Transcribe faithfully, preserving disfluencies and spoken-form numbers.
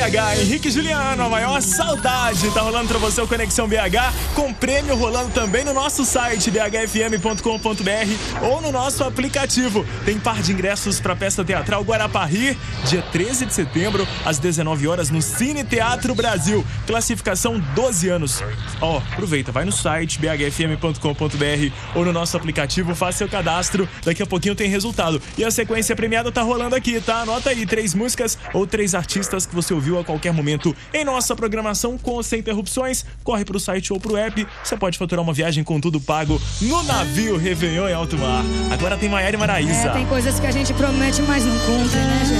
H, Henrique e Juliano, a maior saudade. Tá rolando pra você o Conexão B H, com prêmio rolando também no nosso site, b h f m ponto com ponto b r, ou no nosso aplicativo. Tem par de ingressos pra peça teatral Guarapari, dia treze de setembro, às dezenove horas, no Cine Teatro Brasil. Classificação doze anos. Ó, oh, aproveita, vai no site, b h f m ponto com ponto b r, ou no nosso aplicativo, faça seu cadastro. Daqui a pouquinho tem resultado. E a sequência premiada tá rolando aqui, tá? Anota aí, três músicas ou três artistas que você ouviu a qualquer momento em nossa programação com ou sem interrupções. Corre pro site ou pro app. Você pode faturar uma viagem com tudo pago no navio Réveillon em alto mar. Agora tem Maiara e Maraísa. É, tem coisas que a gente promete, mas não cumpre, né, gente?